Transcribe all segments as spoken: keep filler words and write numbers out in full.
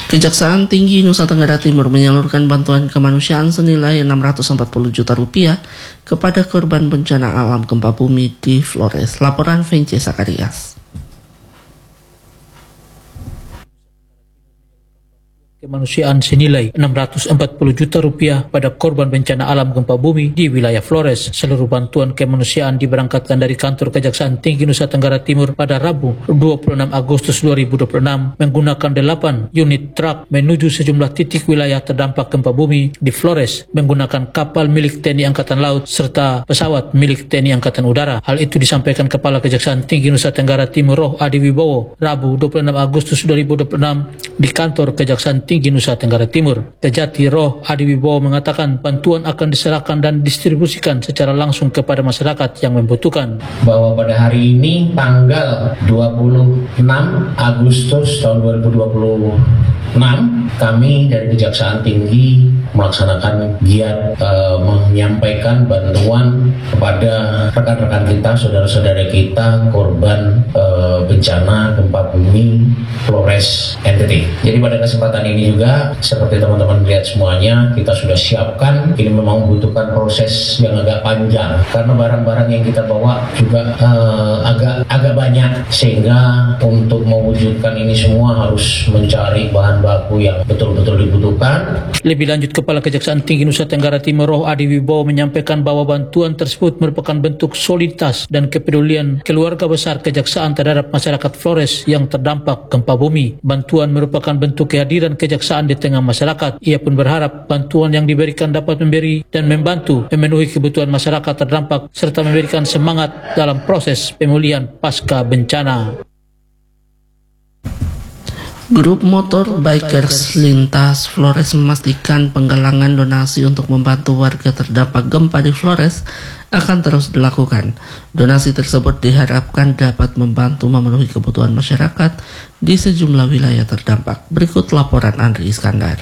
Kejaksaan Tinggi Nusa Tenggara Timur menyalurkan bantuan kemanusiaan senilai enam ratus empat puluh juta rupiah kepada korban bencana alam gempa bumi di Flores. Laporan Vence Sakarias. Kemanusiaan senilai enam ratus empat puluh juta rupiah pada korban bencana alam gempa bumi di wilayah Flores. Seluruh bantuan kemanusiaan diberangkatkan dari kantor Kejaksaan Tinggi Nusa Tenggara Timur pada Rabu dua puluh enam Agustus dua ribu dua puluh enam menggunakan delapan unit truk menuju sejumlah titik wilayah terdampak gempa bumi di Flores menggunakan kapal milik T N I Angkatan Laut serta pesawat milik T N I Angkatan Udara. Hal itu disampaikan Kepala Kejaksaan Tinggi Nusa Tenggara Timur Roh Adi Wibowo Rabu dua puluh enam Agustus dua ribu dua puluh enam di kantor Kejaksaan Tinggi Nusa Tenggara Timur. Kejati Roh Adi Wibowo mengatakan bantuan akan diserahkan dan distribusikan secara langsung kepada masyarakat yang membutuhkan. Bahwa pada hari ini tanggal dua puluh enam Agustus tahun dua ribu dua puluh enam kami dari Kejaksaan Tinggi melaksanakan giat e, menyampaikan bantuan kepada rekan-rekan kita, saudara-saudara kita korban e, bencana gempa bumi Flores N T T. Jadi pada kesempatan ini juga seperti teman-teman lihat semuanya kita sudah siapkan. Ini memang membutuhkan proses yang agak panjang karena barang-barang yang kita bawa juga e, agak agak banyak sehingga untuk mewujudkan ini semua harus mencari bahan baku yang betul-betul dibutuhkan. Lebih lanjut, Kepala Kejaksaan Tinggi Nusa Tenggara Timur Roh Adi Wibowo menyampaikan bahwa bantuan tersebut merupakan bentuk soliditas dan kepedulian keluarga besar Kejaksaan terhadap masyarakat Flores yang terdampak gempa bumi. Bantuan merupakan bentuk kehadiran Kejaksaan di tengah masyarakat. Ia pun berharap bantuan yang diberikan dapat memberi dan membantu memenuhi kebutuhan masyarakat terdampak serta memberikan semangat dalam proses pemulihan pasca bencana. Grup motor bikers lintas Flores memastikan penggalangan donasi untuk membantu warga terdampak gempa di Flores akan terus dilakukan. Donasi tersebut diharapkan dapat membantu memenuhi kebutuhan masyarakat di sejumlah wilayah terdampak. Berikut laporan Andri Iskandar.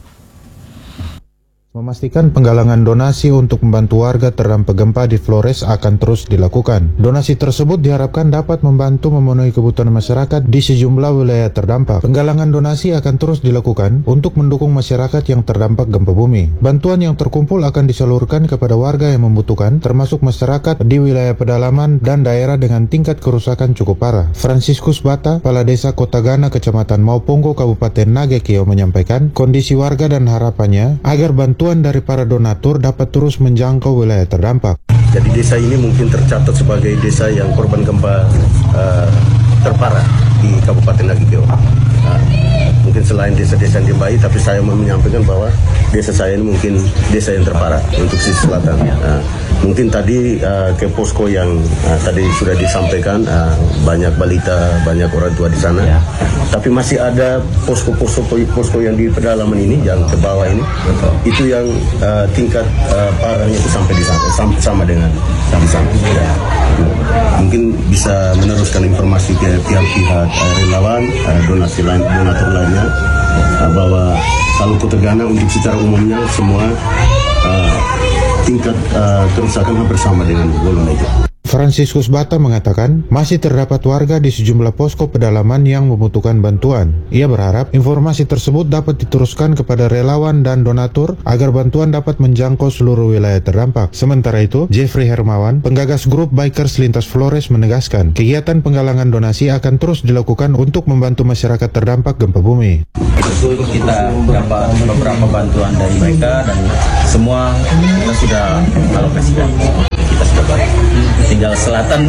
Memastikan penggalangan donasi untuk membantu warga terdampak gempa di Flores akan terus dilakukan. Donasi tersebut diharapkan dapat membantu memenuhi kebutuhan masyarakat di sejumlah wilayah terdampak. Penggalangan donasi akan terus dilakukan untuk mendukung masyarakat yang terdampak gempa bumi. Bantuan yang terkumpul akan disalurkan kepada warga yang membutuhkan, termasuk masyarakat di wilayah pedalaman dan daerah dengan tingkat kerusakan cukup parah. Franciscus Bata, Kepala Desa Kotagana, Kecamatan Mauponggo, Kabupaten Nagekeo menyampaikan kondisi warga dan harapannya agar bantuan Bantuan dari para donatur dapat terus menjangkau wilayah terdampak. Jadi desa ini mungkin tercatat sebagai desa yang korban gempa uh, terparah di Kabupaten Nagekeo. Uh, mungkin selain desa-desa yang baik, tapi saya mau menyampaikan bahwa desa saya ini mungkin desa yang terparah untuk sisi selatan. Uh, mungkin tadi uh, ke posko yang uh, tadi sudah disampaikan, uh, banyak balita, banyak orang tua di sana. Ya. Tapi masih ada posko-posko posko yang di pedalaman ini, yang ke bawah ini, betul. Itu yang uh, tingkat uh, parahnya itu sampai di sana, sama, sama dengan di sana. Ya. Mungkin bisa meneruskan informasi ke pihak-pihak uh, relawan, uh, donasi lain, donatur lainnya, uh, bahwa kalau Kotagana untuk secara umumnya semua uh, tingkat uh, kerusakan hampir sama dengan golongan itu. Franciscus Bata mengatakan masih terdapat warga di sejumlah posko pedalaman yang membutuhkan bantuan. Ia berharap informasi tersebut dapat diteruskan kepada relawan dan donatur agar bantuan dapat menjangkau seluruh wilayah terdampak. Sementara itu, Jeffrey Hermawan, penggagas grup Bikers Lintas Flores menegaskan kegiatan penggalangan donasi akan terus dilakukan untuk membantu masyarakat terdampak gempa bumi. Itu kita dapat beberapa bantuan dari mereka dan semua kita sudah alokasikan. Kita sudah balik. Tinggal selatan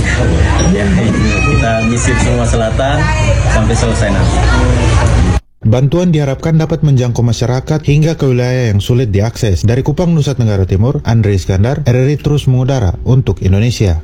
ya, kita nyisir semua selatan sampai selesai nanti. Bantuan diharapkan dapat menjangkau masyarakat hingga ke wilayah yang sulit diakses. Dari Kupang, Nusa Tenggara Timur, Andri Iskandar, R R I terus mengudara untuk Indonesia.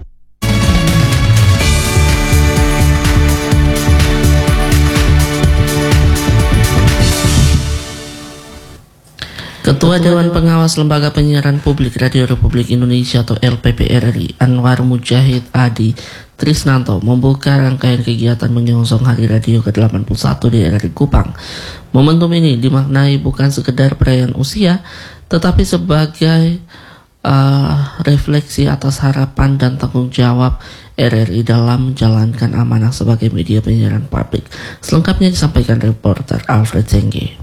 Ketua Dewan Pengawas Lembaga Penyiaran Publik Radio Republik Indonesia atau L P P R I, Anwar Mujahid Adi Trisnanto membuka rangkaian kegiatan menyongsong Hari Radio ke delapan puluh satu di R R I Kupang. Momentum ini dimaknai bukan sekedar perayaan usia, tetapi sebagai uh, refleksi atas harapan dan tanggung jawab R R I dalam menjalankan amanah sebagai media penyiaran publik. Selengkapnya disampaikan reporter Alfred Sengge.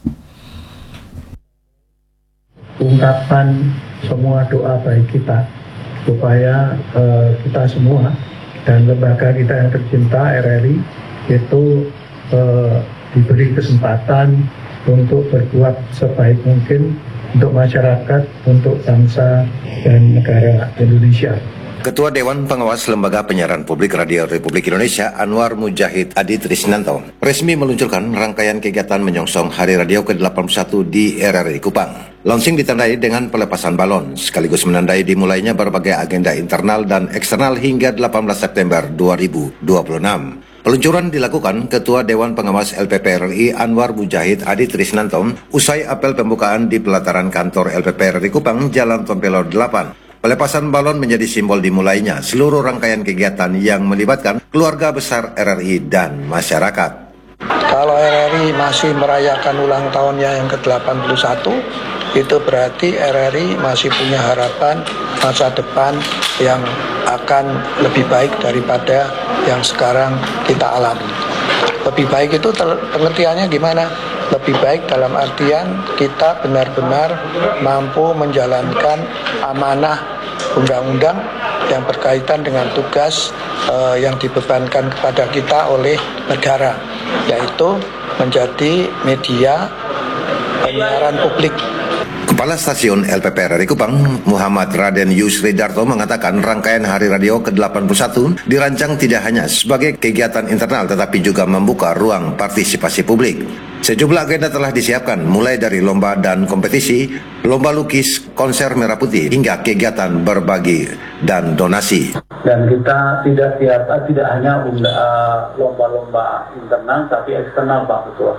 Ungkapan semua doa baik kita supaya uh, kita semua dan lembaga kita yang tercinta R R I itu uh, diberi kesempatan untuk berbuat sebaik mungkin untuk masyarakat, untuk bangsa dan negara Indonesia. Ketua Dewan Pengawas Lembaga Penyiaran Publik Radio Republik Indonesia Anwar Mujahid Adi Trisnanto resmi meluncurkan rangkaian kegiatan menyongsong Hari Radio ke delapan puluh satu di R R I Kupang. Launching ditandai dengan pelepasan balon, sekaligus menandai dimulainya berbagai agenda internal dan eksternal hingga delapan belas September dua ribu dua puluh enam. Peluncuran dilakukan Ketua Dewan Pengawas L P P R R I Anwar Mujahid Adi Trisnanto usai apel pembukaan di pelataran kantor L P P R R I Kupang, Jalan Tompelo delapan. Pelepasan balon menjadi simbol dimulainya seluruh rangkaian kegiatan yang melibatkan keluarga besar R R I dan masyarakat. Kalau R R I masih merayakan ulang tahunnya yang ke delapan puluh satu, itu berarti R R I masih punya harapan masa depan yang akan lebih baik daripada yang sekarang kita alami. Lebih baik itu pengertiannya gimana? Lebih baik dalam artian kita benar-benar mampu menjalankan amanah undang-undang yang berkaitan dengan tugas uh, yang dibebankan kepada kita oleh negara, yaitu menjadi media penyiaran publik. Kepala Stasiun L P P R R I Kupang, Muhammad Raden Yusri Darto mengatakan rangkaian Hari Radio ke delapan puluh satu dirancang tidak hanya sebagai kegiatan internal tetapi juga membuka ruang partisipasi publik. Sejumlah agenda telah disiapkan mulai dari lomba dan kompetisi, lomba lukis, konser merah putih hingga kegiatan berbagi dan donasi. Dan kita tidak tiap tidak hanya uh, lomba-lomba internal tapi eksternal Pak Ketua.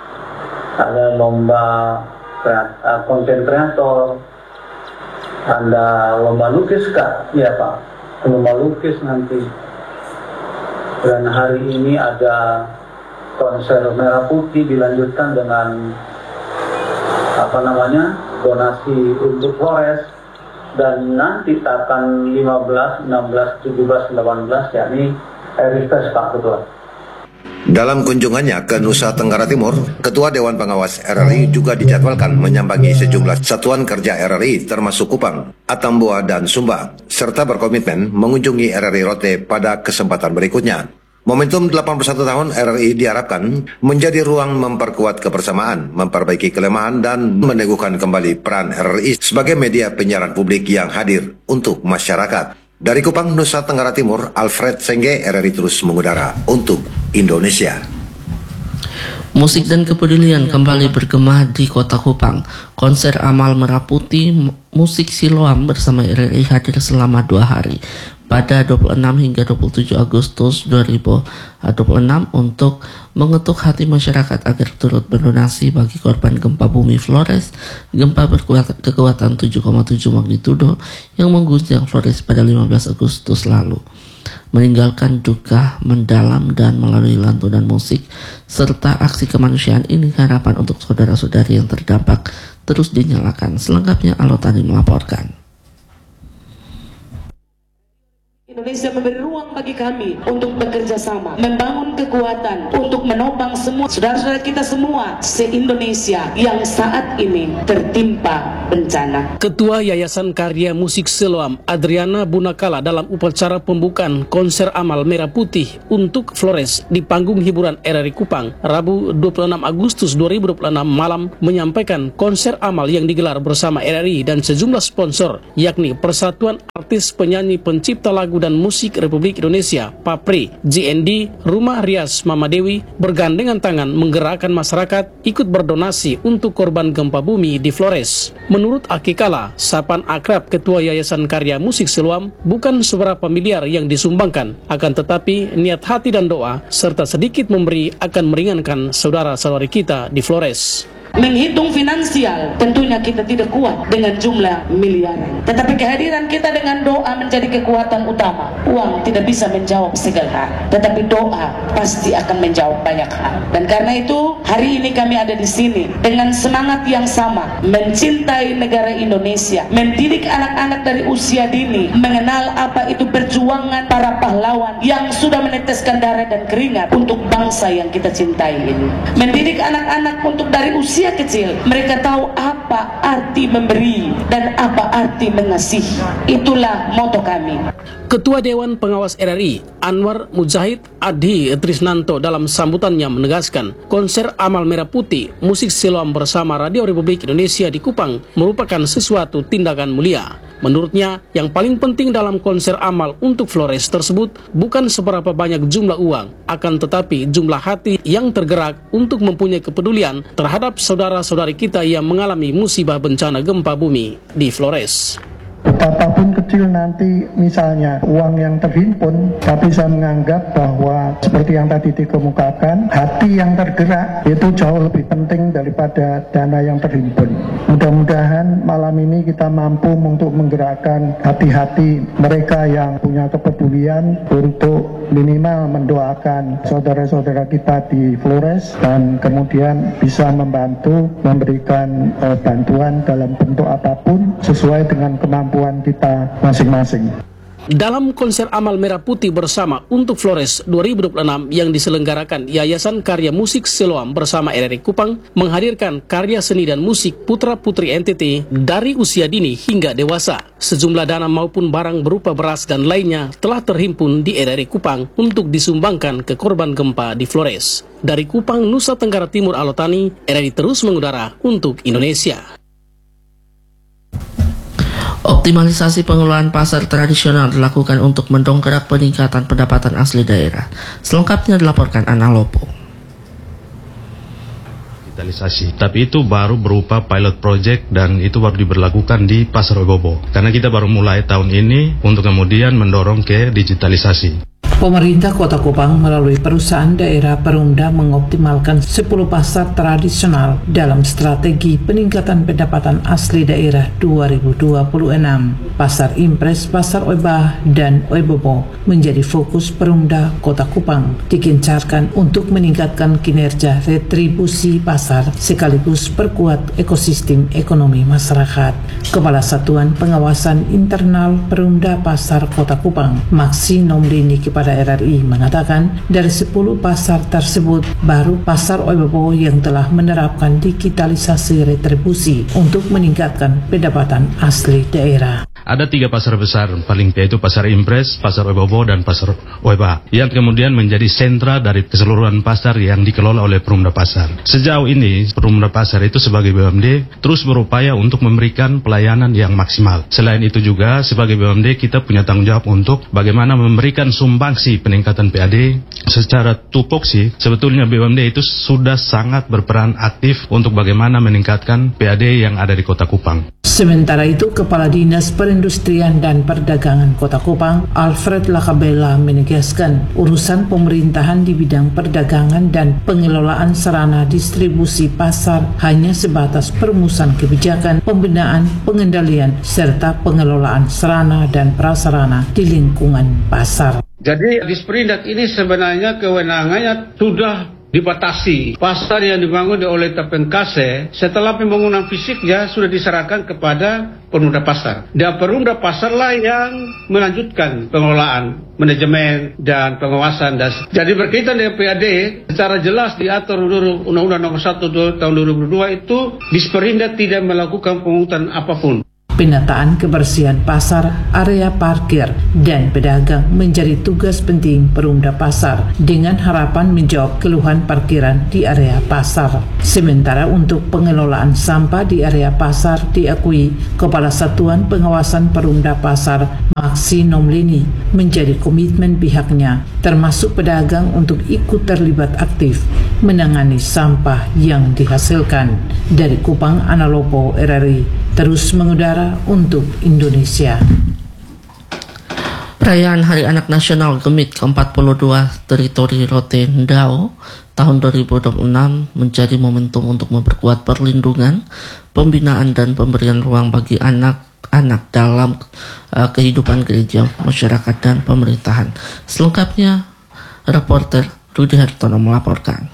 Ada lomba konten kreator, ada lomba lukis Kak, ya Pak, lomba lukis nanti. Dan hari ini ada konser merah putih dilanjutkan dengan apa namanya donasi untuk Flores, dan nanti akan lima belas, enam belas, tujuh belas, delapan belas yakni Eristes Pak Ketua. Dalam kunjungannya ke Nusa Tenggara Timur, Ketua Dewan Pengawas R R I juga dijadwalkan menyambangi sejumlah satuan kerja R R I termasuk Kupang, Atambua, dan Sumba, serta berkomitmen mengunjungi R R I Rote pada kesempatan berikutnya. Momentum delapan puluh satu tahun R R I diharapkan menjadi ruang memperkuat kebersamaan, memperbaiki kelemahan, dan meneguhkan kembali peran R R I sebagai media penyiaran publik yang hadir untuk masyarakat. Dari Kupang, Nusa Tenggara Timur, Alfred Sengge, R R I terus mengudara untuk Indonesia. Musik dan kepedulian kembali bergema di kota Kupang. Konser Amal Merah Putih Musik Siloam bersama R R I hadir selama dua hari pada dua puluh enam hingga dua puluh tujuh Agustus dua ribu dua puluh enam untuk mengetuk hati masyarakat agar turut berdonasi bagi korban gempa bumi Flores, gempa berkekuatan tujuh koma tujuh magnitudo yang mengguncang Flores pada lima belas Agustus lalu. Meninggalkan duka mendalam dan melalui lantunan musik serta aksi kemanusiaan ini, harapan untuk saudara-saudari yang terdampak terus dinyalakan. Selengkapnya Alotani melaporkan. Indonesia memberi ruang bagi kami untuk bekerja sama, membangun kekuatan untuk menopang semua saudara-saudara kita semua se-Indonesia yang saat ini tertimpa bencana. Ketua Yayasan Karya Musik Siloam Adriana Bunakala dalam upacara pembukaan konser Amal Merah Putih untuk Flores di panggung hiburan R R I Kupang Rabu dua puluh enam Agustus dua ribu dua puluh enam malam menyampaikan konser Amal yang digelar bersama R R I dan sejumlah sponsor, yakni Persatuan Artis Penyanyi Pencipta Lagu dan Musik Republik Indonesia, PAPRI, J N D, Rumah Rias Mama Dewi bergandengan tangan menggerakkan masyarakat ikut berdonasi untuk korban gempa bumi di Flores. Menurut Aki Kala, sapan akrab Ketua Yayasan Karya Musik Siloam, bukan seberapa miliar yang disumbangkan, akan tetapi niat hati dan doa serta sedikit memberi akan meringankan saudara-saudari kita di Flores. Menghitung finansial, tentunya kita tidak kuat dengan jumlah miliaran. Tetapi kehadiran kita dengan doa menjadi kekuatan utama. Uang tidak bisa menjawab segala hal, tetapi doa pasti akan menjawab banyak hal. Dan karena itu, hari ini kami ada di sini dengan semangat yang sama, mencintai negara Indonesia, mendidik anak-anak dari usia dini, mengenal apa itu perjuangan para pahlawan yang sudah meneteskan darah dan keringat untuk bangsa yang kita cintai ini. Mendidik anak-anak untuk dari usia kecil, mereka tahu apa arti memberi dan apa arti mengasihi. Itulah moto kami. Ketua Dewan Pengawas R R I, Anwar Mujahid Adi Trisnanto dalam sambutannya menegaskan, konser Amal Merah Putih, musik Siloam bersama Radio Republik Indonesia di Kupang merupakan sesuatu tindakan mulia. Menurutnya, yang paling penting dalam konser Amal untuk Flores tersebut bukan seberapa banyak jumlah uang, akan tetapi jumlah hati yang tergerak untuk mempunyai kepedulian terhadap saudara-saudari kita yang mengalami musibah bencana gempa bumi di Flores. Betapapun kecil nanti misalnya uang yang terhimpun, tapi saya menganggap bahwa seperti yang tadi dikemukakan, hati yang tergerak itu jauh lebih penting daripada dana yang terhimpun. Mudah-mudahan malam ini kita mampu untuk menggerakkan hati-hati mereka yang punya kepedulian untuk minimal mendoakan saudara-saudara kita di Flores dan kemudian bisa membantu memberikan uh, bantuan dalam bentuk apapun sesuai dengan kemampuan kita masing-masing. Dalam konser Amal Merah Putih bersama untuk Flores dua ribu dua puluh enam yang diselenggarakan Yayasan Karya Musik Siloam bersama R R I Kupang menghadirkan karya seni dan musik putra-putri N T T dari usia dini hingga dewasa. Sejumlah dana maupun barang berupa beras dan lainnya telah terhimpun di R R I Kupang untuk disumbangkan ke korban gempa di Flores. Dari Kupang, Nusa Tenggara Timur Alotani, R R I terus mengudara untuk Indonesia. Optimalisasi pengelolaan pasar tradisional dilakukan untuk mendongkrak peningkatan pendapatan asli daerah. Selengkapnya dilaporkan Ana Lopo. Digitalisasi, tapi itu baru berupa pilot project dan itu baru diberlakukan di Pasar Obobo. Karena kita baru mulai tahun ini untuk kemudian mendorong ke digitalisasi. Pemerintah Kota Kupang melalui perusahaan daerah Perumda mengoptimalkan sepuluh pasar tradisional dalam strategi peningkatan pendapatan asli daerah dua ribu dua puluh enam. Pasar Impres, Pasar Oeba, dan Oebobo menjadi fokus Perumda Kota Kupang, digencarkan untuk meningkatkan kinerja retribusi pasar sekaligus perkuat ekosistem ekonomi masyarakat. Kepala Satuan Pengawasan Internal Perumda Pasar Kota Kupang, Maksi Nomdini kepada R R I mengatakan dari sepuluh pasar tersebut baru Pasar Oebobo yang telah menerapkan digitalisasi retribusi untuk meningkatkan pendapatan asli daerah. Ada tiga pasar besar paling yaitu Pasar Impres, Pasar Oebobo, dan Pasar Oeba yang kemudian menjadi sentra dari keseluruhan pasar yang dikelola oleh Perumda Pasar. Sejauh ini Perumda Pasar itu sebagai B U M D terus berupaya untuk memberikan pelayanan yang maksimal. Selain itu juga sebagai B U M D kita punya tanggung jawab untuk bagaimana memberikan sumbangsi peningkatan P A D. Secara tupoksi sebetulnya B U M D itu sudah sangat berperan aktif untuk bagaimana meningkatkan P A D yang ada di Kota Kupang. Sementara itu, Kepala Dinas Perindustrian dan Perdagangan Kota Kupang, Alfred Lakabela, menegaskan urusan pemerintahan di bidang perdagangan dan pengelolaan sarana distribusi pasar hanya sebatas perumusan kebijakan, pembinaan, pengendalian, serta pengelolaan sarana dan prasarana di lingkungan pasar. Jadi Disperindak ini sebenarnya kewenangannya sudah dibatasi. Pasar yang dibangun oleh Tapenkase setelah pembangunan fisiknya sudah diserahkan kepada Perumda Pasar. Dan Perumda Pasar lah yang melanjutkan pengelolaan, manajemen, dan pengawasan. Dan jadi berkaitan dengan P A D, secara jelas diatur Undang-Undang Nomor satu Tahun dua ribu dua itu Disperindak tidak melakukan pemungutan apapun. Penataan kebersihan pasar, area parkir, dan pedagang menjadi tugas penting Perumda Pasar dengan harapan menjawab keluhan parkiran di area pasar. Sementara untuk pengelolaan sampah di area pasar diakui Kepala Satuan Pengawasan Perumda Pasar Maksi Nomlini menjadi komitmen pihaknya termasuk pedagang untuk ikut terlibat aktif menangani sampah yang dihasilkan. Dari Kupang, Ana Lopo, R R I terus mengudara untuk Indonesia. Perayaan Hari Anak Nasional Gemit ke empat puluh dua Teritori Rotendao tahun dua ribu dua puluh enam menjadi momentum untuk memperkuat perlindungan, pembinaan dan pemberian ruang bagi anak-anak dalam uh, kehidupan gereja, masyarakat dan pemerintahan. Selengkapnya, reporter Rudi Hartono melaporkan.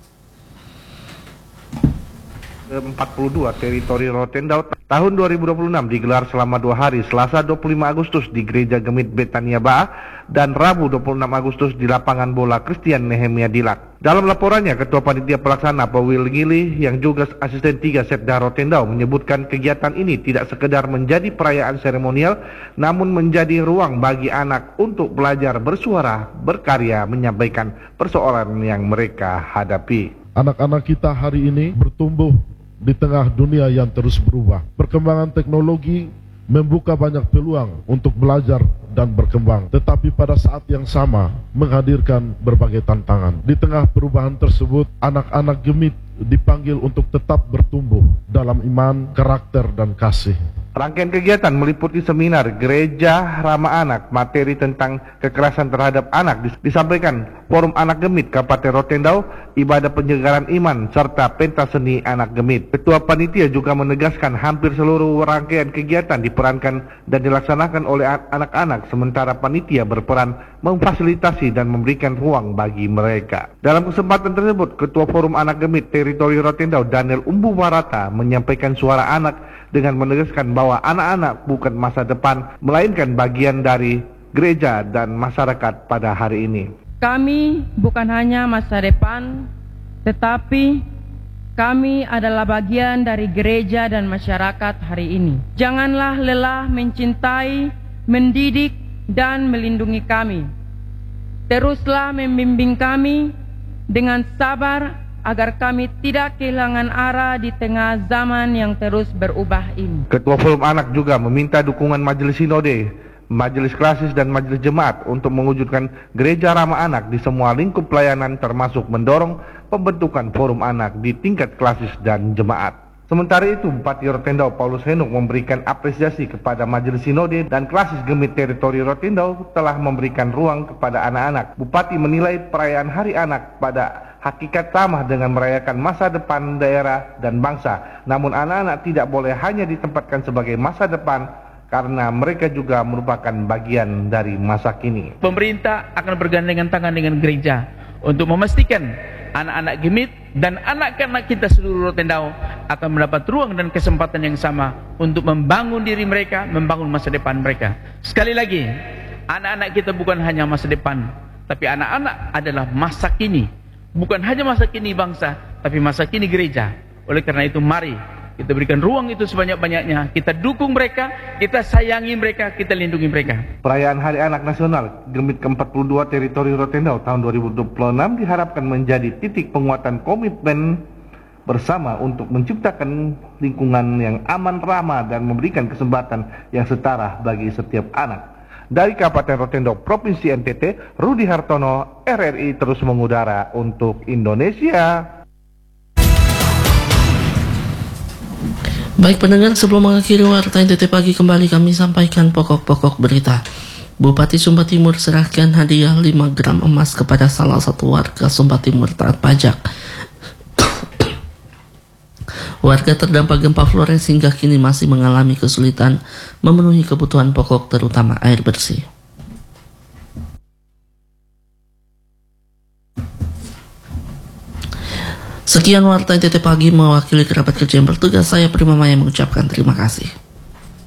empat puluh dua Teritori Rotendao tahun dua ribu dua puluh enam digelar selama dua hari, Selasa dua puluh lima Agustus di Gereja Gemit Betania Ba'a dan Rabu dua puluh enam Agustus di lapangan bola Christian Nehemia Dilak. Dalam laporannya, Ketua Panitia Pelaksana Pawil Ngili yang juga asisten tiga Setda Rotendao menyebutkan kegiatan ini tidak sekedar menjadi perayaan seremonial, namun menjadi ruang bagi anak untuk belajar bersuara, berkarya, menyampaikan persoalan yang mereka hadapi. Anak-anak kita hari ini bertumbuh di tengah dunia yang terus berubah. Perkembangan teknologi membuka banyak peluang untuk belajar dan berkembang, tetapi pada saat yang sama menghadirkan berbagai tantangan. Di tengah perubahan tersebut, anak-anak Gemit dipanggil untuk tetap bertumbuh dalam iman, karakter, dan kasih. Rangkaian kegiatan meliputi seminar Gereja Ramah Anak, materi tentang kekerasan terhadap anak disampaikan, Forum Anak Gemit Kabupaten Rotendao, ibadah penyegaran iman, serta pentas seni anak Gemit. Ketua Panitia juga menegaskan hampir seluruh rangkaian kegiatan diperankan dan dilaksanakan oleh anak-anak, sementara panitia berperan memfasilitasi dan memberikan ruang bagi mereka. Dalam kesempatan tersebut, Ketua Forum Anak Gemit Teritori Rotendao Daniel Umbu Warata menyampaikan suara anak dengan menegaskan bahwa anak-anak bukan masa depan, melainkan bagian dari gereja dan masyarakat pada hari ini. Kami bukan hanya masa depan, tetapi kami adalah bagian dari gereja dan masyarakat hari ini. Janganlah lelah mencintai, mendidik, dan melindungi kami. Teruslah membimbing kami dengan sabar, agar kami tidak kehilangan arah di tengah zaman yang terus berubah ini. Ketua Forum Anak juga meminta dukungan Majelis Sinode, Majelis Klasis, dan Majelis Jemaat untuk mewujudkan gereja ramah anak di semua lingkup pelayanan, termasuk mendorong pembentukan Forum Anak di tingkat klasis dan jemaat. Sementara itu, Bupati Rotendao Paulus Henuk memberikan apresiasi kepada Majelis Sinode dan Klasis Gemit Teritori Rotendao telah memberikan ruang kepada anak-anak. Bupati menilai perayaan Hari Anak pada hakikat sama dengan merayakan masa depan daerah dan bangsa. Namun anak-anak tidak boleh hanya ditempatkan sebagai masa depan, karena mereka juga merupakan bagian dari masa kini. Pemerintah akan bergandengan tangan dengan gereja untuk memastikan anak-anak Gemit dan anak-anak kita seluruh Rotendao akan mendapat ruang dan kesempatan yang sama untuk membangun diri mereka, membangun masa depan mereka. Sekali lagi, anak-anak kita bukan hanya masa depan, tapi anak-anak adalah masa kini. Bukan hanya masa kini bangsa, tapi masa kini gereja. Oleh karena itu, mari kita berikan ruang itu sebanyak-banyaknya. Kita dukung mereka, kita sayangi mereka, kita lindungi mereka. Perayaan Hari Anak Nasional Gemit ke empat puluh dua Teritori Rotendao tahun dua ribu dua puluh enam diharapkan menjadi titik penguatan komitmen bersama untuk menciptakan lingkungan yang aman, ramah, dan memberikan kesempatan yang setara bagi setiap anak. Dari Kabupaten Rotendao, Provinsi N T T, Rudi Hartono, R R I terus mengudara untuk Indonesia. Baik pendengar, sebelum mengakhiri Warta N T T Pagi, kembali kami sampaikan pokok-pokok berita. Bupati Sumba Timur serahkan hadiah lima gram emas kepada salah satu warga Sumba Timur taat pajak. Warga terdampak gempa Flores hingga kini masih mengalami kesulitan memenuhi kebutuhan pokok, terutama air bersih. Sekian Warta N T T Pagi, mewakili kerabat kerja yang bertugas, saya Prima Maya mengucapkan terima kasih.